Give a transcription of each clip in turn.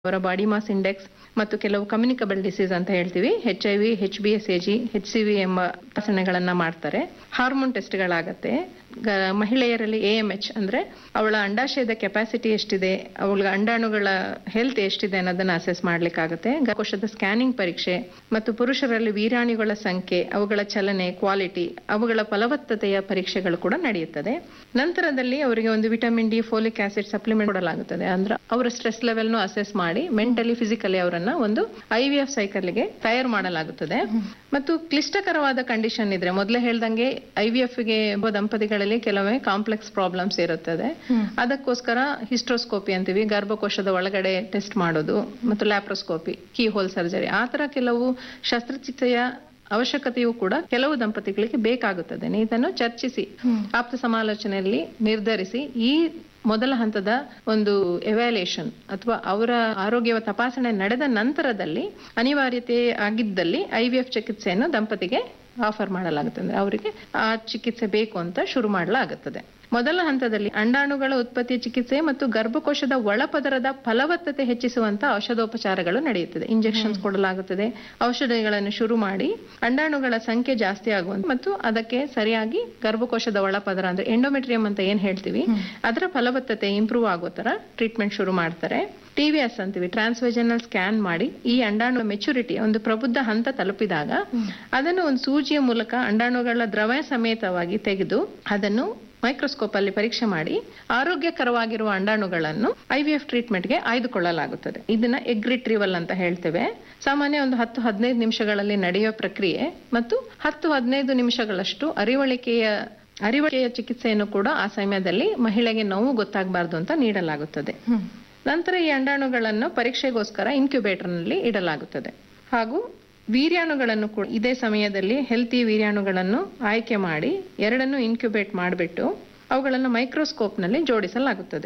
ಅವರ body mass index ಮತ್ತು ಕೆಲವು ಕಮ್ಯುನಿಕಬಲ್ ಡಿಸೀಸ್ ಅಂತ ಹೇಳ್ತೀವಿ, HIV, HbSAg, HCV ಎಂಬ ತಪಾಸಣೆಗಳನ್ನ ಮಾಡ್ತಾರೆ. ಹಾರ್ಮೋನ್ ಟೆಸ್ಟ್ಗಳಾಗತ್ತೆ. ಮಹಿಳೆಯರಲ್ಲಿ AMH ಅಂದ್ರೆ ಅವಳ ಅಂಡಾಶಯದ ಕೆಪಾಸಿಟಿ ಎಷ್ಟಿದೆ, ಅವಳ ಅಂಡಾಣುಗಳ ಹೆಲ್ತ್ ಎಷ್ಟಿದೆ ಅನ್ನೋದನ್ನ ಅಸೆಸ್ ಮಾಡ್ಲಿಕ್ಕಾಗತ್ತೆ. ಗರ್ಭಕೋಶದ ಸ್ಕ್ಯಾನಿಂಗ್ ಪರೀಕ್ಷೆ ಮತ್ತು ಪುರುಷರಲ್ಲಿ ವೀರ್ಯಾಣುಗಳ ಸಂಖ್ಯೆ, ಅವುಗಳ ಚಲನೆ, ಕ್ವಾಲಿಟಿ, ಅವುಗಳ ಫಲವತ್ತತೆಯ ಪರೀಕ್ಷೆಗಳು ಕೂಡ ನಡೆಯುತ್ತದೆ. ನಂತರದಲ್ಲಿ ಅವರಿಗೆ ಒಂದು vitamin D, folic acid supplement ಕೊಡಲಾಗುತ್ತದೆ. ಅಂದ್ರೆ ಅವರ ಸ್ಟ್ರೆಸ್ ಲೆವೆಲ್ನು ಅಸೆಸ್ ಮಾಡಿ ಮೆಂಟಲಿ ಫಿಸಿಕಲಿ ಅವರನ್ನ ಒಂದು IVF ಸೈಕಲ್ಗೆ ತಯಾರು ಮಾಡಲಾಗುತ್ತದೆ. ಮತ್ತು ಕ್ಲಿಷ್ಟಕರವಾದ ಕಂಡೀಷನ್ ಇದ್ರೆ, ಮೊದಲೇ ಹೇಳ್ದಂಗೆ IVF ಗೆ ದಂಪತಿಗಳಲ್ಲಿ ಕೆಲವೇ ಕಾಂಪ್ಲೆಕ್ಸ್ ಪ್ರಾಬ್ಲಮ್ಸ್ ಇರುತ್ತದೆ. ಅದಕ್ಕೋಸ್ಕರ ಹಿಸ್ಟ್ರೋಸ್ಕೋಪಿ ಅಂತೀವಿ, ಗರ್ಭಕೋಶದ ಒಳಗಡೆ ಟೆಸ್ಟ್ ಮಾಡೋದು, ಮತ್ತು ಲ್ಯಾಪ್ರೋಸ್ಕೋಪಿ, ಕೀ ಹೋಲ್ ಸರ್ಜರಿ, ಆ ತರ ಕೆಲವು ಶಸ್ತ್ರಚಿಕಿತ್ಸೆಯ ಅವಶ್ಯಕತೆಯೂ ಕೂಡ ಕೆಲವು ದಂಪತಿಗಳಿಗೆ ಬೇಕಾಗುತ್ತದೆ. ಇದನ್ನು ಚರ್ಚಿಸಿ ಆಪ್ತ ಸಮಾಲೋಚನೆಯಲ್ಲಿ ನಿರ್ಧರಿಸಿ ಈ ಮೊದಲ ಹಂತದ ಒಂದು ಎವ್ಯಾಲ್ಯೂಯೇಷನ್ ಅಥವಾ ಅವರ ಆರೋಗ್ಯ ತಪಾಸಣೆ ನಡೆದ ನಂತರದಲ್ಲಿ ಅನಿವಾರ್ಯತೆ ಆಗಿದ್ದಲ್ಲಿ IVF ಚಿಕಿತ್ಸೆಯನ್ನು ದಂಪತಿಗೆ ಆಫರ್ ಮಾಡಲಾಗುತ್ತದೆ. ಅಂದ್ರೆ ಅವರಿಗೆ ಆ ಚಿಕಿತ್ಸೆ ಬೇಕು ಅಂತ ಶುರು ಮಾಡಲಾಗುತ್ತದೆ. ಮೊದಲ ಹಂತದಲ್ಲಿ ಅಂಡಾಣುಗಳ ಉತ್ಪತ್ತಿ ಚಿಕಿತ್ಸೆ ಮತ್ತು ಗರ್ಭಕೋಶದ ಒಳಪದರದ ಫಲವತ್ತತೆ ಹೆಚ್ಚಿಸುವಂತ ಔಷಧೋಪಚಾರಗಳು ನಡೆಯುತ್ತದೆ. ಇಂಜೆಕ್ಷನ್ಸ್ ಕೊಡಲಾಗುತ್ತದೆ. ಔಷಧಿಗಳನ್ನು ಶುರು ಮಾಡಿ ಅಂಡಾಣುಗಳ ಸಂಖ್ಯೆ ಜಾಸ್ತಿ ಆಗುವಂತ ಮತ್ತು ಅದಕ್ಕೆ ಸರಿಯಾಗಿ ಗರ್ಭಕೋಶದ ಒಳಪದರ ಅಂದ್ರೆ ಎಂಡೋಮೆಟ್ರಿಯಂ ಅಂತ ಏನ್ ಹೇಳ್ತೀವಿ, ಅದರ ಫಲವತ್ತತೆ ಇಂಪ್ರೂವ್ ಆಗೋ ತರ ಟ್ರೀಟ್ಮೆಂಟ್ ಶುರು ಮಾಡ್ತಾರೆ. TVS ಅಂತೀವಿ, ಟ್ರಾನ್ಸ್ವೆಜನಲ್ ಸ್ಕ್ಯಾನ್ ಮಾಡಿ ಈ ಅಂಡಾಣು ಮೆಚುರಿಟಿ ಒಂದು ಪ್ರಬುದ್ಧ ಹಂತ ತಲುಪಿದಾಗ ಅದನ್ನು ಒಂದು ಸೂಜಿಯ ಮೂಲಕ ಅಂಡಾಣುಗಳ ದ್ರವ ಸಮೇತವಾಗಿ ತೆಗೆದು ಅದನ್ನು ಮೈಕ್ರೋಸ್ಕೋಪ್ ಅಲ್ಲಿ ಪರೀಕ್ಷೆ ಮಾಡಿ ಆರೋಗ್ಯಕರವಾಗಿರುವ ಅಂಡಾಣುಗಳನ್ನು IVF ಟ್ರೀಟ್ಮೆಂಟ್ಗೆ ಆಯ್ದುಕೊಳ್ಳಲಾಗುತ್ತದೆ. ಇದನ್ನ ಎಗ್ ರಿಟ್ರೀವಲ್ ಅಂತ ಹೇಳ್ತೇವೆ. ಸಾಮಾನ್ಯ ಒಂದು 10-15 ನಿಮಿಷಗಳಲ್ಲಿ ನಡೆಯುವ ಪ್ರಕ್ರಿಯೆ ಮತ್ತು 10-15 ನಿಮಿಷಗಳಷ್ಟು ಅರಿವಳಿಕೆಯ ಚಿಕಿತ್ಸೆಯನ್ನು ಕೂಡ ಆ ಸಮಯದಲ್ಲಿ ಮಹಿಳೆಗೆ ನೋವು ಗೊತ್ತಾಗಬಾರದು ಅಂತ ನೀಡಲಾಗುತ್ತದೆ. ನಂತರ ಈ ಅಂಡಾಣುಗಳನ್ನು ಪರೀಕ್ಷೆಗೋಸ್ಕರ ಇನ್ಕ್ಯುಬೇಟರ್ನಲ್ಲಿ ಇಡಲಾಗುತ್ತದೆ. ಹಾಗೂ ವೀರ್ಯಾಣುಗಳನ್ನು ಕೂಡ ಇದೇ ಸಮಯದಲ್ಲಿ ಹೆಲ್ತಿ ವೀರ್ಯಾಣುಗಳನ್ನು ಆಯ್ಕೆ ಮಾಡಿ ಎರಡನ್ನು ಇನ್ಕ್ಯುಬೇಟ್ ಮಾಡಿಬಿಟ್ಟು ಅವುಗಳನ್ನು ಮೈಕ್ರೋಸ್ಕೋಪ್ನಲ್ಲಿ ಜೋಡಿಸಲಾಗುತ್ತದೆ.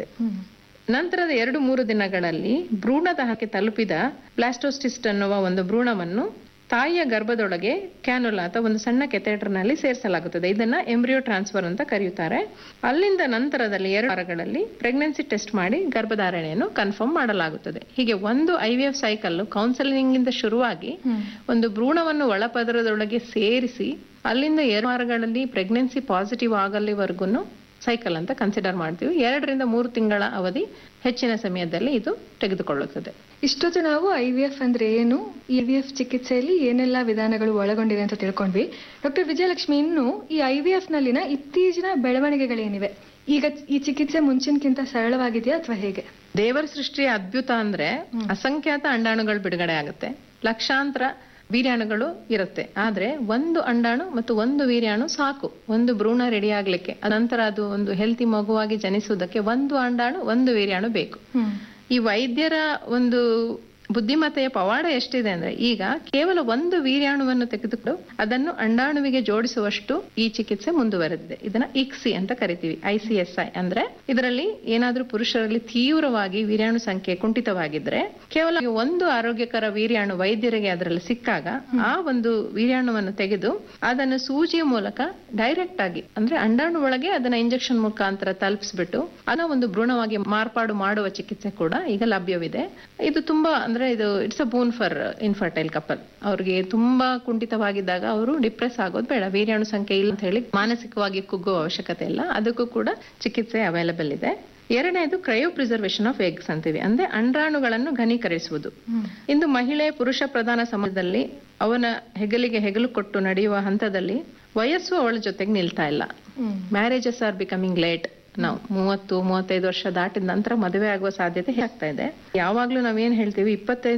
ನಂತರದ 2-3 ದಿನಗಳಲ್ಲಿ ಭ್ರೂಣದಹಕ್ಕೆ ತಲುಪಿದ ಬ್ಲಾಸ್ಟೋಸಿಸ್ಟ್ ಅನ್ನುವ ಒಂದು ಭ್ರೂಣವನ್ನು ತಾಯಿಯ ಗರ್ಭದೊಳಗೆ ಕ್ಯಾನುಲಾ ಅಥವಾ ಒಂದು ಸಣ್ಣ ಕೆಥೆಟರ್ನಲ್ಲಿ ಸೇರಿಸಲಾಗುತ್ತದೆ. ಇದನ್ನ ಎಂಬ್ರಿಯೋ ಟ್ರಾನ್ಸ್ಫರ್ ಅಂತ ಕರೆಯುತ್ತಾರೆ. ಅಲ್ಲಿಂದ ನಂತರದಲ್ಲಿ 2 ವಾರಗಳಲ್ಲಿ ಪ್ರೆಗ್ನೆನ್ಸಿ ಟೆಸ್ಟ್ ಮಾಡಿ ಗರ್ಭಧಾರಣೆಯನ್ನು ಕನ್ಫರ್ಮ್ ಮಾಡಲಾಗುತ್ತದೆ. ಹೀಗೆ ಒಂದು IVF ಸೈಕಲ್ ಕೌನ್ಸೆಲಿಂಗ್ ಇಂದ ಶುರುವಾಗಿ ಒಂದು ಭ್ರೂಣವನ್ನು ಒಳಪದರದೊಳಗೆ ಸೇರಿಸಿ ಅಲ್ಲಿಂದ 2 ವಾರಗಳಲ್ಲಿ ಪ್ರೆಗ್ನೆನ್ಸಿ ಪಾಸಿಟಿವ್ ಆಗಲಿವರೆಗೂ ಸೈಕಲ್ ಅಂತ ಕನ್ಸಿಡರ್ ಮಾಡ್ತೀವಿ. 2-3 ತಿಂಗಳ ಅವಧಿ ಹೆಚ್ಚಿನ ಸಮಯದಲ್ಲಿ ಇದು ತೆಗೆದುಕೊಳ್ಳುತ್ತದೆ. ಇಷ್ಟೊತ್ತು ನಾವು IVF ಅಂದ್ರೆ ಏನು, IVF ಚಿಕಿತ್ಸೆಯಲ್ಲಿ ಏನೆಲ್ಲ ವಿಧಾನಗಳು ಒಳಗೊಂಡಿವೆ ಅಂತ ತಿಳ್ಕೊಂಡ್ವಿ. ಡಾಕ್ಟರ್ ವಿಜಯಲಕ್ಷ್ಮಿ, ಇನ್ನು ಈ IVF ನಲ್ಲಿನ ಇತ್ತೀಚಿನ ಬೆಳವಣಿಗೆಗಳೇನಿವೆ? ಈಗ ಈ ಚಿಕಿತ್ಸೆ ಮುಂಚಿನಕ್ಕಿಂತ ಸರಳವಾಗಿದೆಯಾ ಅಥವಾ ಹೇಗೆ? ದೇವರ ಸೃಷ್ಟಿಯ ಅದ್ಭುತ ಅಂದ್ರೆ ಅಸಂಖ್ಯಾತ ಅಂಡಾಣುಗಳು ಬಿಡುಗಡೆ ಆಗುತ್ತೆ, ಲಕ್ಷಾಂತರ ವೀರ್ಯಾಣುಗಳು ಇರುತ್ತೆ. ಆದ್ರೆ ಒಂದು ಅಂಡಾಣು ಮತ್ತು ಒಂದು ವೀರ್ಯಾಣು ಸಾಕು ಒಂದು ಭ್ರೂಣ ರೆಡಿ ಆಗ್ಲಿಕ್ಕೆ. ನಂತರ ಅದು ಒಂದು ಹೆಲ್ತಿ ಮಗುವಾಗಿ ಜನಿಸುವುದಕ್ಕೆ ಒಂದು ಅಂಡಾಣು ಒಂದು ವೀರ್ಯಾಣು ಬೇಕು. ಈ ವೈದ್ಯರ ಒಂದು ಬುದ್ಧಿಮತ್ತೆಯ ಪವಾಡ ಎಷ್ಟಿದೆ ಅಂದ್ರೆ ಈಗ ಕೇವಲ ಒಂದು ವೀರ್ಯಾಣುವನ್ನು ತೆಗೆದುಕೊಂಡು ಅದನ್ನು ಅಂಡಾಣುವಿಗೆ ಜೋಡಿಸುವಷ್ಟು ಈ ಚಿಕಿತ್ಸೆ ಮುಂದುವರೆದಿದೆ. ಇದನ್ನ ICSI ಅಂತ ಕರಿತೀವಿ, ICSI ಅಂದ್ರೆ ಇದರಲ್ಲಿ ಏನಾದ್ರೂ ಪುರುಷರಲ್ಲಿ ತೀವ್ರವಾಗಿ ವೀರ್ಯಾಣು ಸಂಖ್ಯೆ ಕುಂಠಿತವಾಗಿದ್ರೆ ಕೇವಲ ಒಂದು ಆರೋಗ್ಯಕರ ವೀರ್ಯಾಣು ವೈದ್ಯರಿಗೆ ಅದರಲ್ಲಿ ಸಿಕ್ಕಾಗ ಆ ಒಂದು ವೀರ್ಯಾಣುವನ್ನು ತೆಗೆದು ಅದನ್ನು ಸೂಜಿಯ ಮೂಲಕ ಡೈರೆಕ್ಟ್ ಆಗಿ ಅಂದ್ರೆ ಅಂಡಾಣು ಒಳಗೆ ಅದನ್ನ ಇಂಜೆಕ್ಷನ್ ಮುಖಾಂತರ ತಲುಪಿಸ್ಬಿಟ್ಟು ಅದನ್ನ ಒಂದು ಭ್ರೂಣವಾಗಿ ಮಾರ್ಪಾಡು ಮಾಡುವ ಚಿಕಿತ್ಸೆ ಕೂಡ ಈಗ ಲಭ್ಯವಿದೆ. ಇದು ತುಂಬಾ ಅಂದ್ರೆ ಇದು it's a boon for infertile couple. ಅವ್ರಿಗೆ ತುಂಬಾ ಕುಂಠಿತವಾಗಿದ್ದಾಗ ಅವರು ಡಿಪ್ರೆಸ್ ಆಗೋದು ಬೇಡ, ವೀರ್ಯಾಣು ಸಂಖ್ಯೆ ಇಲ್ಲ ಅಂತ ಹೇಳಿ ಮಾನಸಿಕವಾಗಿ ಕುಗ್ಗುವ ಅವಶ್ಯಕತೆ ಇಲ್ಲ, ಅದಕ್ಕೂ ಕೂಡ ಚಿಕಿತ್ಸೆ ಅವೈಲಬಲ್ ಇದೆ. 2ನೇದು ಕ್ರಯೋ ಪ್ರಿಸರ್ವೇಷನ್ ಆಫ್ ಎಗ್ಸ್ ಅಂತೀವಿ, ಅಂದ್ರೆ ಅಂಡಾಣುಗಳನ್ನು ಘನೀಕರಿಸುವುದು. ಇಂದು ಮಹಿಳೆ ಪುರುಷ ಪ್ರಧಾನ ಸಮಾಜದಲ್ಲಿ ಅವನ ಹೆಗಲಿಗೆ ಹೆಗಲು ಕೊಟ್ಟು ನಡೆಯುವ ಹಂತದಲ್ಲಿ ವಯಸ್ಸು ಅವಳ ಜೊತೆಗೆ ನಿಲ್ತಾ ಇಲ್ಲ. Marriages are becoming late. ನಾವು 30-35 ವರ್ಷ ದಾಟಿದ ನಂತರ ಮದುವೆ ಆಗುವ ಸಾಧ್ಯತೆ ಆಗ್ತಾ ಇದೆ. ಯಾವಾಗ್ಲೂ ನಾವೇನ್ ಹೇಳ್ತೀವಿ,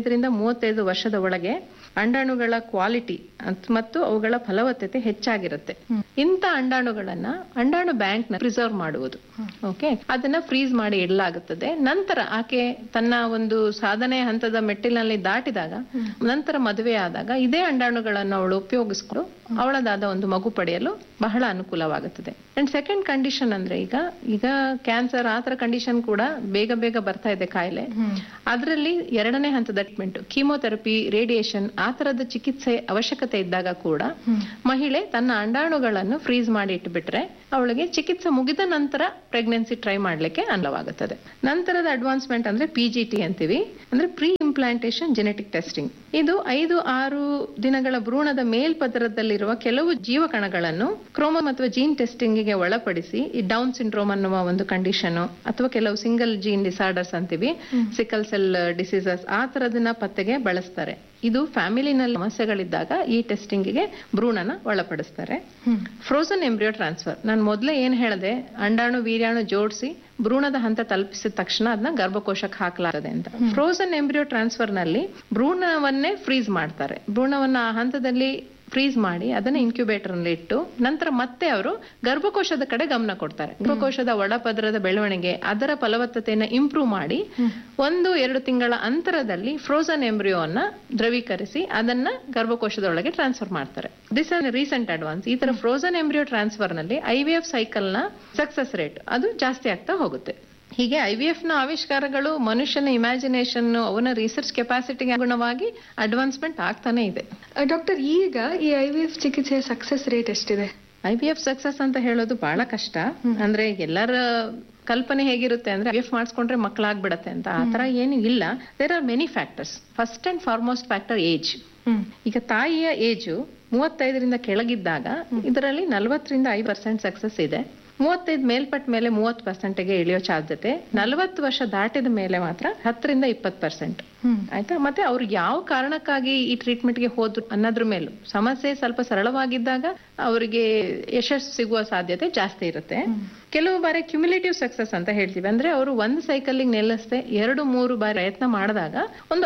25-35 ವರ್ಷದ ಒಳಗೆ ಅಂಡಾಣುಗಳ ಕ್ವಾಲಿಟಿ ಮತ್ತು ಅವುಗಳ ಫಲವತ್ತತೆ ಹೆಚ್ಚಾಗಿರುತ್ತೆ. ಇಂಥ ಅಂಡಾಣುಗಳನ್ನ ಅಂಡಾಣು ಬ್ಯಾಂಕ್ ನ ಪ್ರಿಸರ್ವ್ ಮಾಡುವುದು. ಓಕೆ, ಅದನ್ನ ಫ್ರೀಸ್ ಮಾಡಿ ಇಡಲಾಗುತ್ತದೆ. ನಂತರ ಆಕೆ ತನ್ನ ಒಂದು ಸಾಧನೆಯ ಹಂತದ ಮೆಟ್ಟಿಲಿನಲ್ಲಿ ದಾಟಿದಾಗ ನಂತರ ಮದುವೆ ಆದಾಗ ಇದೇ ಅಂಡಾಣುಗಳನ್ನು ಅವಳು ಉಪಯೋಗಿಸ್ಕೊಂಡು ಅವಳದಾದ ಒಂದು ಮಗು ಪಡೆಯಲು ಬಹಳ ಅನುಕೂಲವಾಗುತ್ತದೆ. ಅಂಡ್ ಸೆಕೆಂಡ್ ಕಂಡೀಷನ್ ಅಂದ್ರೆ ಈಗ ಕ್ಯಾನ್ಸರ್ ಆ ತರ ಕಂಡೀಷನ್ ಕೂಡ ಬೇಗ ಬರ್ತಾ ಇದೆ ಕಾಯಿಲೆ. ಅದರಲ್ಲಿ 2ನೇ ಹಂತದ ಟ್ರೀಟ್ಮೆಂಟ್ ಕೀಮೋಥೆರಪಿ, ರೇಡಿಯೇಷನ್ ಆ ತರದ ಚಿಕಿತ್ಸೆ ಅವಶ್ಯಕತೆ ಇದ್ದಾಗ ಕೂಡ ಮಹಿಳೆ ತನ್ನ ಅಂಡಾಣುಗಳನ್ನು ಫ್ರೀಸ್ ಮಾಡಿ ಇಟ್ಬಿಟ್ರೆ ಅವಳಿಗೆ ಚಿಕಿತ್ಸೆ ಮುಗಿದ ನಂತರ ಪ್ರೆಗ್ನೆನ್ಸಿ ಟ್ರೈ ಮಾಡ್ಲಿಕ್ಕೆ ಅನುವಾಗುತ್ತದೆ. ನಂತರದ ಅಡ್ವಾನ್ಸ್ಮೆಂಟ್ ಅಂದ್ರೆ PGT ಅಂತೀವಿ, ಅಂದ್ರೆ ಪ್ರೀ ಇಂಪ್ಲಾಂಟೇಶನ್ ಜೆನೆಟಿಕ್ ಟೆಸ್ಟಿಂಗ್. ಇದು 5-6 ದಿನಗಳ ಭ್ರೂಣದ ಮೇಲ್ಪದರದಲ್ಲಿರುವ ಕೆಲವು ಜೀವಕಣಗಳನ್ನು ಕ್ರೋಮೋಮ್ ಅಥವಾ ಜೀನ್ ಟೆಸ್ಟಿಂಗ್ ಗೆ ಒಳಪಡಿಸಿ ಈ ಡೌನ್ ಸಿಂಡ್ರೋಮ್ ಅನ್ನುವ ಒಂದು ಕಂಡೀಷನ್ ಅಥವಾ ಕೆಲವು ಸಿಂಗಲ್ ಜೀನ್ ಡಿಸಾರ್ಡರ್ಸ್ ಅಂತೀವಿ, ಸಿಕಲ್ ಸೆಲ್ ಡಿಸೀಸಸ್, ಆ ತರದನ್ನ ಪತ್ತೆಗೆ ಬಳಸ್ತಾರೆ. ಇದು ಫ್ಯಾಮಿಲಿನಲ್ಲಿ ಸಮಸ್ಯೆಗಳಿದ್ದಾಗ ಈ ಟೆಸ್ಟಿಂಗ್ ಗೆ ಭ್ರೂಣನ ಒಳಪಡಿಸ್ತಾರೆ. ಫ್ರೋಸನ್ ಎಂಬ್ರಿಯೋ ಟ್ರಾನ್ಸ್ಫರ್, ನಾನು ಮೊದಲೇ ಏನ್ ಹೇಳಿದೆ, ಅಂಡಾಣು ವೀರ್ಯಾಣು ಜೋಡಿಸಿ ಭ್ರೂಣದ ಹಂತ ತಲುಪಿಸಿದ ತಕ್ಷಣ ಅದನ್ನ ಗರ್ಭಕೋಶಕ್ಕೆ ಹಾಕಲಾಗುತ್ತದೆ ಅಂತ. ಫ್ರೋಸನ್ ಎಂಬ್ರಿಯೋ ಟ್ರಾನ್ಸ್ಫರ್ ನಲ್ಲಿ ಭ್ರೂಣವನ್ನೇ ಫ್ರೀಸ್ ಮಾಡ್ತಾರೆ. ಭ್ರೂಣವನ್ನ ಆ ಹಂತದಲ್ಲಿ ಫ್ರೀಸ್ ಮಾಡಿ ಅದನ್ನ ಇನ್ಕ್ಯುಬೇಟರ್ ನಲ್ಲಿ ಇಟ್ಟು ನಂತರ ಮತ್ತೆ ಅವರು ಗರ್ಭಕೋಶದ ಕಡೆ ಗಮನ ಕೊಡ್ತಾರೆ. ಗರ್ಭಕೋಶದ ಒಳಪದರದ ಬೆಳವಣಿಗೆ, ಅದರ ಫಲವತ್ತತೆಯನ್ನ ಇಂಪ್ರೂವ್ ಮಾಡಿ 1-2 ತಿಂಗಳ ಅಂತರದಲ್ಲಿ ಫ್ರೋಸನ್ ಎಂಬ್ರಿಯೋನ್ನ ದ್ರವೀಕರಿಸಿ ಅದನ್ನ ಗರ್ಭಕೋಶದೊಳಗೆ ಟ್ರಾನ್ಸ್ಫರ್ ಮಾಡ್ತಾರೆ. This are recent advance. ಈ ತರ ಫ್ರೋಸನ್ ಎಂಬ್ರಿಯೋ ಟ್ರಾನ್ಸ್ಫರ್ ನಲ್ಲಿ IVF ಸೈಕಲ್ ನ ಸಕ್ಸಸ್ ರೇಟ್ ಅದು ಜಾಸ್ತಿ ಆಗ್ತಾ ಹೋಗುತ್ತೆ. ಹೀಗೆ IVF ನ ಆವಿಷ್ಕಾರಗಳು ಮನುಷ್ಯನ ಇಮ್ಯಾಜಿನೇಷನ್, ಅವನ ರಿಸರ್ಚ್ ಕೆಪಾಸಿಟಿಗೆ ಅನುಗುಣವಾಗಿ ಅಡ್ವಾನ್ಸ್ಮೆಂಟ್ ಆಗ್ತಾನೆ ಇದೆ. ಡಾಕ್ಟರ್, ಈಗ ಈ IVF ಚಿಕಿತ್ಸೆಯ ಸಕ್ಸಸ್ ರೇಟ್ ಎಷ್ಟಿದೆ? IVF ಸಕ್ಸಸ್ ಅಂತ ಹೇಳೋದು ಬಹಳ ಕಷ್ಟ. ಅಂದ್ರೆ ಎಲ್ಲರ ಕಲ್ಪನೆ ಹೇಗಿರುತ್ತೆ ಅಂದ್ರೆ IVF ಮಾಡಿಸ್ಕೊಂಡ್ರೆ ಮಕ್ಕಳಾಗ್ಬಿಡತ್ತೆ ಅಂತ. ಆತರ ಏನು ಇಲ್ಲ. There are many factors. First and foremost factor age. ಈಗ ತಾಯಿಯ ಏಜು 35ರಿಂದ ಕೆಳಗಿದ್ದಾಗ ಇದರಲ್ಲಿ 40-50% ಸಕ್ಸಸ್ ಇದೆ. 35 ಮೇಲ್ಪಟ್ಟ ಮೇಲೆ 30%ಗೆ ಇಳಿಯೋ ಸಾಧ್ಯತೆ. 40 ವರ್ಷ ದಾಟಿದ ಮೇಲೆ ಮಾತ್ರ 10-20%. ಆಯ್ತಾ. ಮತ್ತೆ ಅವ್ರು ಯಾವ ಕಾರಣಕ್ಕಾಗಿ ಈ ಟ್ರೀಟ್ಮೆಂಟ್ಗೆ ಹೋದ್ರು ಅನ್ನೋದ್ರ ಮೇಲೂ, ಸಮಸ್ಯೆ ಸ್ವಲ್ಪ ಸರಳವಾಗಿದ್ದಾಗ ಅವರಿಗೆ ಯಶಸ್ಸು ಸಿಗುವ ಸಾಧ್ಯತೆ ಜಾಸ್ತಿ ಇರುತ್ತೆ. ಕೆಲವು ಬಾರಿ ಕ್ಯುಮ್ಯುಲೇಟಿವ್ ಸಕ್ಸಸ್ ಅಂತ ಹೇಳ್ತೀವಿ. ಅಂದ್ರೆ ಅವರು ಒಂದು ಸೈಕಲ್ ನಿಲ್ಲಿಸದೆ 2-3 ಬಾರಿ ಪ್ರಯತ್ನ ಮಾಡಿದಾಗ ಒಂದು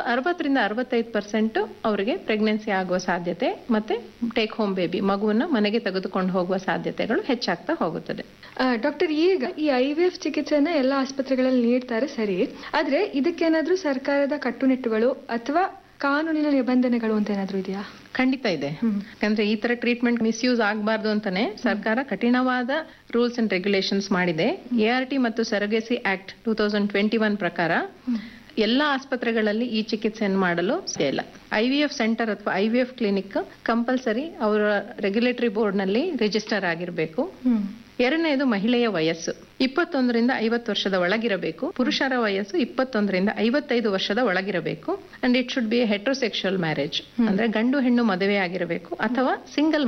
60-65% ಅವರಿಗೆ ಪ್ರೆಗ್ನೆನ್ಸಿ ಆಗುವ ಸಾಧ್ಯತೆ ಮತ್ತೆ ಟೇಕ್ ಹೋಮ್ ಬೇಬಿ, ಮಗುವನ್ನ ಮನೆಗೆ ತೆಗೆದುಕೊಂಡು ಹೋಗುವ ಸಾಧ್ಯತೆಗಳು ಹೆಚ್ಚಾಗ್ತಾ ಹೋಗುತ್ತದೆ. ಡಾಕ್ಟರ್, ಈಗ ಈ IVF ಚಿಕಿತ್ಸೆನ ಎಲ್ಲಾ ಆಸ್ಪತ್ರೆಗಳಲ್ಲಿ ನೀಡ್ತಾರೆ ಸರಿ, ಆದ್ರೆ ಇದಕ್ಕೇನಾದ್ರೂ ಸರ್ಕಾರದ ಕಟ್ಟುನಿಟ್ಟುಗಳು ಅಥವಾ ಕಾನೂನಿನ ನಿಬಂಧನೆಗಳು ಅಂತ ಏನಾದ್ರೂ ಇದೆಯಾ? ಖಂಡಿತ ಇದೆ. ಯಾಕಂದ್ರೆ ಈ ತರ ಟ್ರೀಟ್ಮೆಂಟ್ ಮಿಸ್ಯೂಸ್ ಆಗಬಾರ್ದು ಅಂತಾನೆ ಸರ್ಕಾರ ಕಠಿಣವಾದ ರೂಲ್ಸ್ ಅಂಡ್ ರೆಗ್ಯುಲೇಷನ್ಸ್ ಮಾಡಿದೆ. ART ಮತ್ತು ಸರಗೇಸಿ ಆಕ್ಟ್ 2021 ಪ್ರಕಾರ ಎಲ್ಲಾ ಆಸ್ಪತ್ರೆಗಳಲ್ಲಿ ಈ ಚಿಕಿತ್ಸೆಯನ್ನು ಮಾಡಲು ಸಾಧ್ಯ ಇಲ್ಲ. IVF ಸೆಂಟರ್ ಅಥವಾ IVF ಕ್ಲಿನಿಕ್ ಕಂಪಲ್ಸರಿ ಅವರ ರೆಗ್ಯುಲೇಟರಿ ಬೋರ್ಡ್ ನಲ್ಲಿ ರಿಜಿಸ್ಟರ್ ಆಗಿರಬೇಕು. ಎರಡನೇದು ಮಹಿಳೆಯ ವಯಸ್ಸು 21-50 ವರ್ಷದ ಒಳಗಿರಬೇಕು. ಪುರುಷರ ವಯಸ್ಸು 21-55 ವರ್ಷದ ಒಳಗಿರಬೇಕು. And it should be A ಹೆಟ್ರೋಸೆಕ್ಷುವಲ್ marriage, ಅಂದ್ರೆ ಗಂಡು ಹೆಣ್ಣು ಮದುವೆ ಆಗಿರಬೇಕು. ಅಥವಾ ಸಿಂಗಲ್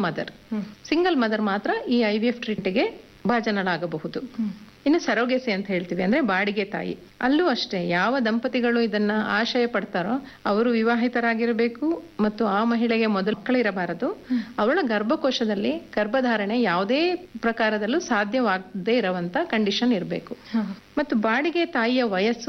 ಮದರ್ ಮಾತ್ರ ಈ IVF ಟ್ರೀಟ್ಗೆ ಭಾಜನರಾಗಬಹುದು. ಇನ್ನು ಸರೋಗೇಸಿ ಅಂತ ಹೇಳ್ತೀವಿ, ಅಂದ್ರೆ ಬಾಡಿಗೆ ತಾಯಿ. ಅಲ್ಲೂ ಅಷ್ಟೇ, ಯಾವ ದಂಪತಿಗಳು ಇದನ್ನ ಆಶಯ ಪಡ್ತಾರೋ ಅವರು ವಿವಾಹಿತರಾಗಿರಬೇಕು ಮತ್ತು ಆ ಮಹಿಳೆಗೆ ಮೊದಲು ಮಕ್ಕಳಿರಬಾರದು. ಅವಳ ಗರ್ಭಕೋಶದಲ್ಲಿ ಗರ್ಭಧಾರಣೆ ಯಾವುದೇ ಪ್ರಕಾರದಲ್ಲೂ ಸಾಧ್ಯವಾಗದೇ ಇರುವಂತ ಕಂಡೀಷನ್ ಇರಬೇಕು. ಮತ್ತು ಬಾಡಿಗೆ ತಾಯಿಯ ವಯಸ್ಸು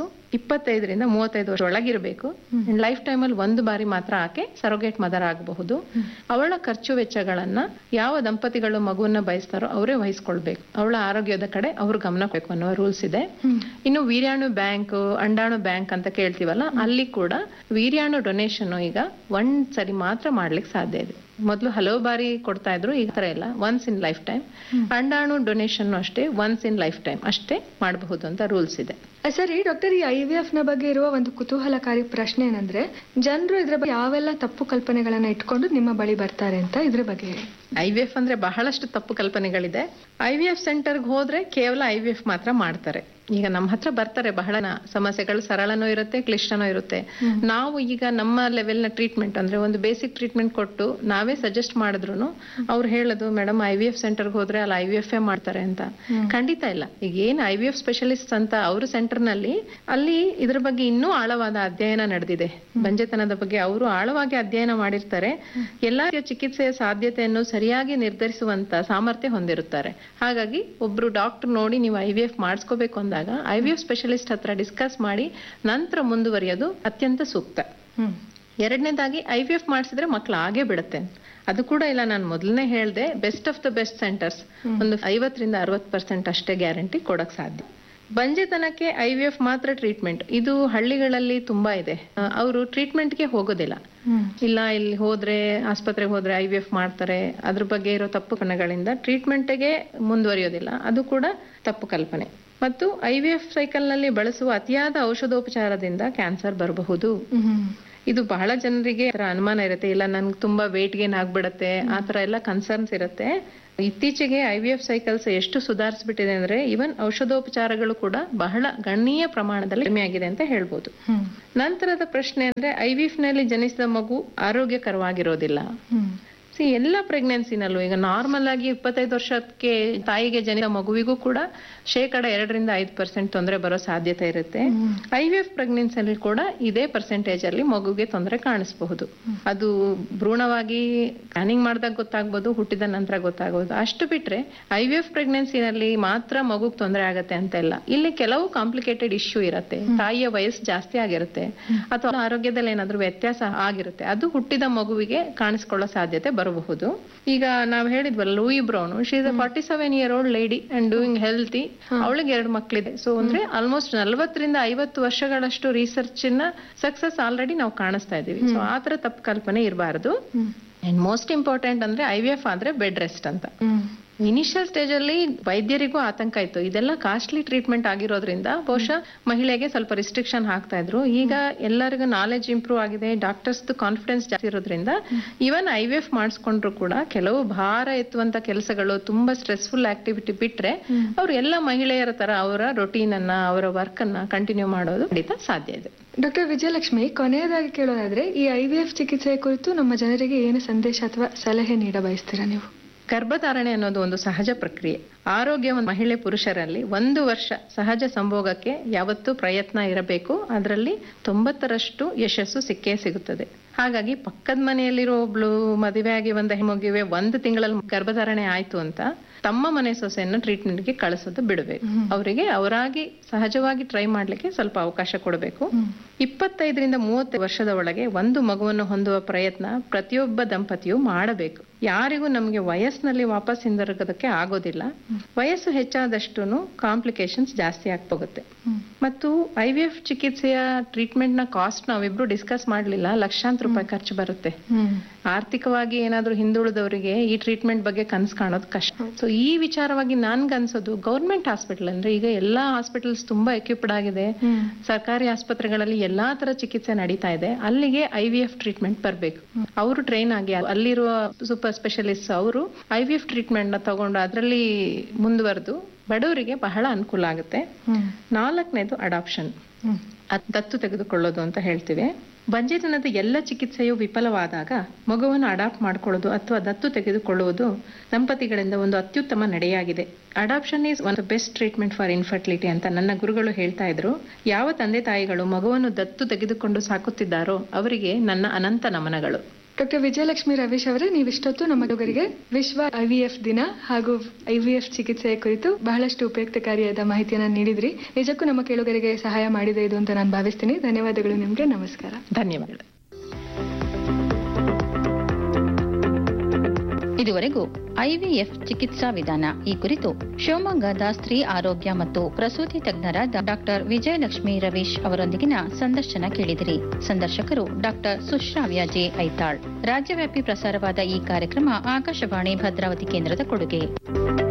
25-35 ವರ್ಷ ಒಳಗಿರಬೇಕು. ಲೈಫ್ ಟೈಮ್ ಅಲ್ಲಿ 1 ಬಾರಿ ಮಾತ್ರ ಆಕೆ ಸರೋಗೇಟ್ ಮದರ್ ಆಗಬಹುದು. ಅವಳ ಖರ್ಚು ವೆಚ್ಚಗಳನ್ನ ಯಾವ ದಂಪತಿಗಳು ಮಗುವನ್ನ ಬಯಸ್ತಾರೋ ಅವರೇ ವಹಿಸ್ಕೊಳ್ಬೇಕು. ಅವಳ ಆರೋಗ್ಯದ ಕಡೆ ಅವ್ರು ಗಮನ ಕೊಡಬೇಕು ಅನ್ನೋ ರೂಲ್ಸ್ ಇದೆ. ಇನ್ನು ವೀರ್ಯಾಣು ಬ್ಯಾಂಕ್, ಅಂಡಾಣು ಬ್ಯಾಂಕ್ ಅಂತ ಕೇಳ್ತೀವಲ್ಲ, ಅಲ್ಲಿ ಕೂಡ ವೀರ್ಯಾಣು ಡೊನೇಷನ್ ಈಗ 1 ಸರಿ ಮಾತ್ರ ಮಾಡ್ಲಿಕ್ಕೆ ಸಾಧ್ಯ ಇದೆ. ಮೊದಲು ಹಲವು ಬಾರಿ ಕೊಡ್ತಾ ಇದ್ರು, ಈಗ ತರ ಇಲ್ಲ, ಒನ್ಸ್ ಇನ್ ಲೈಫ್ ಟೈಮ್. ಅಂಡಾಣು ಡೊನೇಷನ್ ಅಷ್ಟೇ ಒನ್ಸ್ ಇನ್ ಲೈಫ್ ಟೈಮ್ ಅಷ್ಟೇ ಮಾಡಬಹುದು ಅಂತ ರೂಲ್ಸ್ ಇದೆ. ಸರಿ ಡಾಕ್ಟರ್, ಈ IVF ನ ಬಗ್ಗೆ ಇರುವ ಒಂದು ಕುತೂಹಲಕಾರಿ ಪ್ರಶ್ನೆ ಏನಂದ್ರೆ, ಜನರು ಇದ್ರ ಬಗ್ಗೆ ಯಾವೆಲ್ಲ ತಪ್ಪು ಕಲ್ಪನೆಗಳನ್ನ ಇಟ್ಕೊಂಡು ನಿಮ್ಮ ಬಳಿ ಬರ್ತಾರೆ ಅಂತ, ಇದ್ರ ಬಗ್ಗೆ ಹೇಳಿ. IVF ಅಂದ್ರೆ ಬಹಳಷ್ಟು ತಪ್ಪು ಕಲ್ಪನೆಗಳಿದೆ. IVF ಸೆಂಟರ್ಗೆ ಹೋದ್ರೆ ಕೇವಲ IVF ಮಾತ್ರ ಮಾಡ್ತಾರೆ. ಈಗ ನಮ್ಮ ಹತ್ರ ಬರ್ತಾರೆ, ಬಹಳ ಸಮಸ್ಯೆಗಳು ಸರಳನೂ ಇರುತ್ತೆ, ಕ್ಲಿಷ್ಟನೂ ಇರುತ್ತೆ. ನಾವು ಈಗ ನಮ್ಮ ಲೆವೆಲ್ ನ ಟ್ರೀಟ್ಮೆಂಟ್ ಅಂದ್ರೆ ಒಂದು ಬೇಸಿಕ್ ಟ್ರೀಟ್ಮೆಂಟ್ ಕೊಟ್ಟು ನಾವೇ ಸಜೆಸ್ಟ್ ಮಾಡಿದ್ರು ಅವ್ರು ಹೇಳೋದು, ಮೇಡಮ್ IVF ಸೆಂಟರ್ಗೆ ಹೋದ್ರೆ ಅಲ್ಲಿ IVF ಮಾಡ್ತಾರೆ ಅಂತ. ಖಂಡಿತ ಇಲ್ಲ. ಈಗ ಏನ್ IVF ಸ್ಪೆಷಲಿಸ್ಟ್ ಅಂತ ಅವ್ರ ಸೆಂಟರ್ ನಲ್ಲಿ ಅಲ್ಲಿ ಇದ್ರ ಬಗ್ಗೆ ಇನ್ನೂ ಆಳವಾದ ಅಧ್ಯಯನ ನಡೆದಿದೆ. ಬಂಜೆತನದ ಬಗ್ಗೆ ಅವರು ಆಳವಾಗಿ ಅಧ್ಯಯನ ಮಾಡಿರ್ತಾರೆ. ಎಲ್ಲಾ ಚಿಕಿತ್ಸೆಯ ಸಾಧ್ಯತೆಯನ್ನು ಸರಿಯಾಗಿ ನಿರ್ಧರಿಸುವಂತ ಸಾಮರ್ಥ್ಯ ಹೊಂದಿರುತ್ತಾರೆ. ಹಾಗಾಗಿ ಒಬ್ರು ಡಾಕ್ಟರ್ ನೋಡಿ ನೀವು IVF ಮಾಡಿಸ್ಕೋಬೇಕು ಅಂದಾಗ IVF ಸ್ಪೆಷಲಿಸ್ಟ್ ಹತ್ರ ಡಿಸ್ಕಸ್ ಮಾಡಿ ನಂತರ ಮುಂದುವರಿಯೋದು ಅತ್ಯಂತ ಸೂಕ್ತ. ಎರಡನೇದಾಗಿ IVF ಮಾಡಿಸಿದ್ರೆ ಮಕ್ಕಳು ಆಗೇ ಬಿಡುತ್ತೆ ಅದು ಕೂಡ ಇಲ್ಲ. ನಾನು ಮೊದಲನೇ ಹೇಳ್ದೆ, best of the best centres ಒಂದು 50-60% ಅಷ್ಟೇ ಗ್ಯಾರಂಟಿ ಕೊಡಕ್ ಸಾಧ್ಯ. ಬಂಜೆತನಕ್ಕೆ IVF ಮಾತ್ರ ಟ್ರೀಟ್ಮೆಂಟ್ ಇದು ಹಳ್ಳಿಗಳಲ್ಲಿ ತುಂಬಾ ಇದೆ. ಅವರು ಟ್ರೀಟ್ಮೆಂಟ್ಗೆ ಹೋಗೋದಿಲ್ಲ. ಇಲ್ಲ ಇಲ್ಲಿ ಹೋದ್ರೆ ಆಸ್ಪತ್ರೆಗೆ ಹೋದ್ರೆ IVF ಮಾಡ್ತಾರೆ, ಅದ್ರ ಬಗ್ಗೆ ಇರೋ ತಪ್ಪು ಕಲ್ಪನೆಗಳಿಂದ ಟ್ರೀಟ್ಮೆಂಟ್ಗೆ ಮುಂದುವರಿಯೋದಿಲ್ಲ. ಅದು ಕೂಡ ತಪ್ಪು ಕಲ್ಪನೆ. ಮತ್ತು IVF ಸೈಕಲ್ ನಲ್ಲಿ ಬಳಸುವ ಅತಿಯಾದ ಔಷಧೋಪಚಾರದಿಂದ ಕ್ಯಾನ್ಸರ್ ಬರಬಹುದು. ಇದು ಬಹಳ ಜನರಿಗೆ ಅನುಮಾನ ಇರುತ್ತೆ, ಇಲ್ಲ ನನ್ಗೆ ತುಂಬಾ ವೇಟ್ ಗೇನ್ ಆಗ್ಬಿಡತ್ತೆ, ಆತರ ಎಲ್ಲ ಕನ್ಸರ್ನ್ಸ್ ಇರುತ್ತೆ. ಇತ್ತೀಚೆಗೆ IVF ಸೈಕಲ್ಸ್ ಎಷ್ಟು ಸುಧಾರಿಸ್ಬಿಟ್ಟಿದೆ ಅಂದ್ರೆ ಇವನ್ ಔಷಧೋಪಚಾರಗಳು ಕೂಡ ಬಹಳ ಗಣನೀಯ ಪ್ರಮಾಣದಲ್ಲಿ ಕಡಿಮೆ ಆಗಿದೆ ಅಂತ ಹೇಳ್ಬೋದು. ನಂತರದ ಪ್ರಶ್ನೆ ಅಂದ್ರೆ IVF ನಲ್ಲಿ ಜನಿಸಿದ ಮಗು ಆರೋಗ್ಯಕರವಾಗಿರೋದಿಲ್ಲ. ಎಲ್ಲ ಪ್ರೆಗ್ನೆನ್ಸಿನಲ್ಲೂ ಈಗ ನಾರ್ಮಲ್ ಆಗಿ 25 ವರ್ಷಕ್ಕೆ ತಾಯಿಗೆ ಜನಿಸಿದ ಮಗುವಿಗೂ ಕೂಡ 2% ತೊಂದರೆ ಬರೋ ಸಾಧ್ಯತೆ ಇರುತ್ತೆ. IVF ಪ್ರೆಗ್ನೆನ್ಸಿಯಲ್ಲಿ ಕೂಡ ಇದೇ ಪರ್ಸೆಂಟೇಜ್ ಅಲ್ಲಿ ಮಗುಗೆ ತೊಂದರೆ ಕಾಣಿಸಬಹುದು. ಅದು ಭ್ರೂಣವಾಗಿ ಸ್ಕ್ಯಾನಿಂಗ್ ಮಾಡಿದಾಗ ಗೊತ್ತಾಗ್ಬೋದು, ಹುಟ್ಟಿದ ನಂತರ ಗೊತ್ತಾಗಬಹುದು. ಅಷ್ಟು ಬಿಟ್ರೆ IVF ಪ್ರೆಗ್ನೆನ್ಸಿನಲ್ಲಿ ಮಾತ್ರ ಮಗುಗ್ ತೊಂದರೆ ಆಗತ್ತೆ ಅಂತ ಇಲ್ಲ. ಇಲ್ಲಿ ಕೆಲವು ಕಾಂಪ್ಲಿಕೇಟೆಡ್ ಇಶ್ಯೂ ಇರುತ್ತೆ. ತಾಯಿಯ ವಯಸ್ಸು ಜಾಸ್ತಿ ಆಗಿರುತ್ತೆ ಅಥವಾ ಆರೋಗ್ಯದಲ್ಲಿ ಏನಾದ್ರೂ ವ್ಯತ್ಯಾಸ ಆಗಿರುತ್ತೆ, ಅದು ಹುಟ್ಟಿದ ಮಗುವಿಗೆ ಕಾಣಿಸ್ಕೊಳ್ಳೋ ಸಾಧ್ಯತೆ ಬರಬಹುದು. ಈಗ ನಾವು ಹೇಳಿದ್ವಲ್ಲ, Louis brown, she is a 47-year-old lady and doing healthy. ಅವಳಿಗೆ 2 ಮಕ್ಕಳಿದೆ. ಸೊ ಅಂದ್ರೆ ಆಲ್ಮೋಸ್ಟ್ 40-50 ವರ್ಷಗಳಷ್ಟು ರಿಸರ್ಚ್ ನ ಸಕ್ಸಸ್ ಆಲ್ರೆಡಿ ನಾವು ಕಾಣಿಸ್ತಾ ಇದೀವಿ. ಸೊ ಆತರ ತಪ್ಪು ಕಲ್ಪನೆ ಇರಬಾರದು. ಅಂಡ್ ಮೋಸ್ಟ್ ಇಂಪಾರ್ಟೆಂಟ್ ಅಂದ್ರೆ IVF ಆದ್ರೆ ಬೆಡ್ ರೆಸ್ಟ್ ಅಂತ. ಇನಿಷಿಯಲ್ ಸ್ಟೇಜ್ ಅಲ್ಲಿ ವೈದ್ಯರಿಗೂ ಆತಂಕ ಇತ್ತು, ಇದೆಲ್ಲ ಕಾಸ್ಟ್ಲಿ ಟ್ರೀಟ್ಮೆಂಟ್ ಆಗಿರೋದ್ರಿಂದ ಬಹುಶಃ ಮಹಿಳೆಗೆ ಸ್ವಲ್ಪ ರಿಸ್ಟ್ರಿಕ್ಷನ್ ಹಾಕ್ತಾ ಇದ್ರು. ಈಗ ಎಲ್ಲರಿಗೂ ನಾಲೆಜ್ ಇಂಪ್ರೂವ್ ಆಗಿದೆ, ಡಾಕ್ಟರ್ಸ್ ಕಾನ್ಫಿಡೆನ್ಸ್ ಜಾಸ್ತಿ ಇರೋದ್ರಿಂದ ಇವನ್ IVF ಮಾಡಿಸ್ಕೊಂಡ್ರು ಕೂಡ ಕೆಲವು ಭಾರ ಎತ್ತುವಂತ ಕೆಲಸಗಳು, ತುಂಬಾ ಸ್ಟ್ರೆಸ್ಫುಲ್ ಆಕ್ಟಿವಿಟಿ ಬಿಟ್ರೆ ಅವ್ರು ಎಲ್ಲ ಮಹಿಳೆಯರ ತರ ಅವರ ರೊಟೀನ್ ಅನ್ನ, ಅವರ ವರ್ಕ್ ಅನ್ನ ಕಂಟಿನ್ಯೂ ಮಾಡೋದು ಖಂಡಿತ ಸಾಧ್ಯ ಇದೆ. ಡಾಕ್ಟರ್ ವಿಜಯಲಕ್ಷ್ಮಿ, ಕೊನೆಯದಾಗಿ ಕೇಳೋದಾದ್ರೆ ಈ IVF ಚಿಕಿತ್ಸೆಯ ಕುರಿತು ನಮ್ಮ ಜನರಿಗೆ ಏನು ಸಂದೇಶ ಅಥವಾ ಸಲಹೆ ನೀಡ ಬಯಸ್ತೀರಾ ನೀವು? ಗರ್ಭಧಾರಣೆ ಅನ್ನೋದು ಒಂದು ಸಹಜ ಪ್ರಕ್ರಿಯೆ. ಆರೋಗ್ಯವಂತ ಮಹಿಳೆ ಪುರುಷರಲ್ಲಿ 1 ವರ್ಷ ಸಹಜ ಸಂಭೋಗಕ್ಕೆ ಯಾವತ್ತೂ ಪ್ರಯತ್ನ ಇರಬೇಕು. ಅದರಲ್ಲಿ 90% ಯಶಸ್ಸು ಸಿಕ್ಕೇ ಸಿಗುತ್ತದೆ. ಹಾಗಾಗಿ ಪಕ್ಕದ ಮನೆಯಲ್ಲಿರೋ ಒಬ್ಳು ಮದುವೆ ಆಗಿ ಒಂದು ಹೆಣ್ಮಗುವೆ 1 ತಿಂಗಳಲ್ಲಿ ಗರ್ಭಧಾರಣೆ ಆಯ್ತು ಅಂತ ತಮ್ಮ ಮನೆ ಸೊಸೆಯನ್ನು ಟ್ರೀಟ್ಮೆಂಟ್ಗೆ ಕಳಿಸೋದು ಬಿಡಬೇಕು. ಅವರಿಗೆ ಅವರಾಗಿ ಸಹಜವಾಗಿ ಟ್ರೈ ಮಾಡ್ಲಿಕ್ಕೆ ಸ್ವಲ್ಪ ಅವಕಾಶ ಕೊಡಬೇಕು. 25-30 ವರ್ಷದ ಒಳಗೆ ಒಂದು ಮಗುವನ್ನು ಹೊಂದುವ ಪ್ರಯತ್ನ ಪ್ರತಿಯೊಬ್ಬ ದಂಪತಿಯು ಮಾಡಬೇಕು. ಯಾರಿಗೂ ನಮಗೆ ವಯಸ್ಸಿನಲ್ಲಿ ವಾಪಸ್ ಹಿಂದಿರುಗೋದಕ್ಕೆ ಆಗೋದಿಲ್ಲ. ವಯಸ್ಸು ಹೆಚ್ಚಾದಷ್ಟು ಕಾಂಪ್ಲಿಕೇಶನ್ಸ್ ಜಾಸ್ತಿ ಆಗ್ಬೋಗುತ್ತೆ. ಮತ್ತು IVF ಚಿಕಿತ್ಸೆಯ ಟ್ರೀಟ್ಮೆಂಟ್ ನ ಕಾಸ್ಟ್ ನಾವಿಬ್ರು ಡಿಸ್ಕಸ್ ಮಾಡ್ಲಿಲ್ಲ, ಲಕ್ಷಾಂತರ ರೂಪಾಯಿ ಖರ್ಚು ಬರುತ್ತೆ. ಆರ್ಥಿಕವಾಗಿ ಏನಾದ್ರೂ ಹಿಂದುಳಿದವರಿಗೆ ಈ ಟ್ರೀಟ್ಮೆಂಟ್ ಬಗ್ಗೆ ಕನ್ಸು ಕಾಣೋದು ಕಷ್ಟ. ಸೊ ಈ ವಿಚಾರವಾಗಿ ನನ್ಗನ್ಸೋದು ಗೌರ್ಮೆಂಟ್ ಹಾಸ್ಪಿಟಲ್ ಅಂದ್ರೆ ಈಗ ಎಲ್ಲಾ ಹಾಸ್ಪಿಟಲ್ಸ್ ತುಂಬಾ ಎಕ್ವಿಪ್ಡ್ ಆಗಿದೆ, ಸರ್ಕಾರಿ ಆಸ್ಪತ್ರೆಗಳಲ್ಲಿ ಎಲ್ಲಾ ತರ ಚಿಕಿತ್ಸೆ ನಡೀತಾ ಇದೆ. ಅಲ್ಲಿಗೆ IVF ಟ್ರೀಟ್ಮೆಂಟ್ ಬರ್ಬೇಕು. ಅವರು ಟ್ರೈನ್ ಆಗಿ ಅಲ್ಲಿರುವ ಸೂಪರ್ ಸ್ಪೆಷಲಿಸ್ಟ್ ಅವರು IVF ಟ್ರೀಟ್ಮೆಂಟ್ ನ ತಗೊಂಡು ಅದರಲ್ಲಿ ಮುಂದುವರೆದು ಬಡವರಿಗೆ ಬಹಳ ಅನುಕೂಲ ಆಗುತ್ತೆ. 4ನೇದು ಅಡಾಪ್ಷನ್, ದತ್ತು ತೆಗೆದುಕೊಳ್ಳೋದು ಅಂತ ಹೇಳ್ತೀವಿ. ಬಂಜೆತನದ ಎಲ್ಲ ಚಿಕಿತ್ಸೆಯು ವಿಫಲವಾದಾಗ ಮಗುವನ್ನು ಅಡಾಪ್ಟ್ ಮಾಡ್ಕೊಳ್ಳೋದು ಅಥವಾ ದತ್ತು ತೆಗೆದುಕೊಳ್ಳುವುದು ದಂಪತಿಗಳಿಂದ ಒಂದು ಅತ್ಯುತ್ತಮ ನಡೆಯಾಗಿದೆ. Adoption is one of the best treatment for infertility ಅಂತ ನನ್ನ ಗುರುಗಳು ಹೇಳ್ತಾ ಇದ್ರು. ಯಾವ ತಂದೆ ತಾಯಿಗಳು ಮಗುವನ್ನು ದತ್ತು ತೆಗೆದುಕೊಂಡು ಸಾಕುತ್ತಿದ್ದಾರೋ ಅವರಿಗೆ ನನ್ನ ಅನಂತ ನಮನಗಳು. ಡಾಕ್ಟರ್ ವಿಜಯಲಕ್ಷ್ಮಿ ರವೀಶ್ ಅವರೇ, ನೀವಿಷ್ಟೊತ್ತು ನಮ್ಮ ಹುಡುಗರಿಗೆ ವಿಶ್ವ IVF ದಿನ ಹಾಗೂ IVF ಚಿಕಿತ್ಸೆಯ ಕುರಿತು ಬಹಳಷ್ಟು ಉಪಯುಕ್ತಕಾರಿಯಾದ ಮಾಹಿತಿಯನ್ನು ನೀಡಿದ್ರಿ. ನಿಜಕ್ಕೂ ನಮ್ಮ ಕೇಳುಗರಿಗೆ ಸಹಾಯ ಮಾಡಿದೆ ಇದು ಅಂತ ನಾನು ಭಾವಿಸ್ತೀನಿ. ಧನ್ಯವಾದಗಳು ನಿಮ್ಗೆ. ನಮಸ್ಕಾರ. ಧನ್ಯವಾದಗಳು. ಇದುವರೆಗೂ IVF ಚಿಕಿತ್ಸಾ ವಿಧಾನ ಈ ಕುರಿತು ಶಿವಮೊಗ್ಗದ ಸ್ತ್ರೀ ಆರೋಗ್ಯ ಮತ್ತು ಪ್ರಸೂತಿ ತಜ್ಞರಾದ ಡಾಕ್ಟರ್ ವಿಜಯಲಕ್ಷ್ಮಿ ರವೀಶ್ ಅವರೊಂದಿಗಿನ ಸಂದರ್ಶನ ಕೇಳಿದಿರಿ. ಸಂದರ್ಶಕರು ಡಾಕ್ಟರ್ ಸುಶ್ರಾವ್ಯ ಜೆ ಐತಾಳ್. ರಾಜ್ಯವ್ಯಾಪಿ ಪ್ರಸಾರವಾದ ಈ ಕಾರ್ಯಕ್ರಮ ಆಕಾಶವಾಣಿ ಭದ್ರಾವತಿ ಕೇಂದ್ರದ ಕೊಡುಗೆ.